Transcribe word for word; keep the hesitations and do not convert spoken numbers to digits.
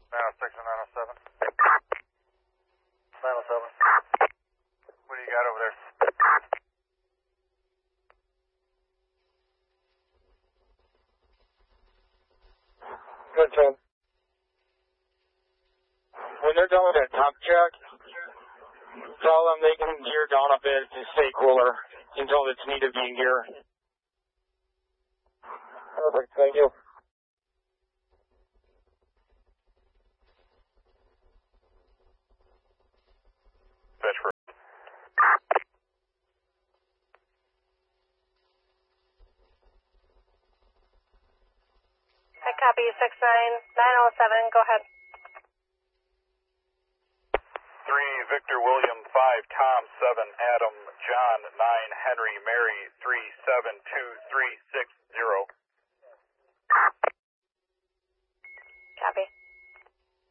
nine oh six and nine oh seven. nine oh seven. What do you got over there? Good, Tom. When they're done with that top check, tell them they can gear down a bit to stay cooler until it's needed to be in gear. Perfect, thank you. Fetch for. I copy six nine nine oh seven, go ahead. three Victor William five Tom seven Adam John nine Henry Mary three seven two three six zero.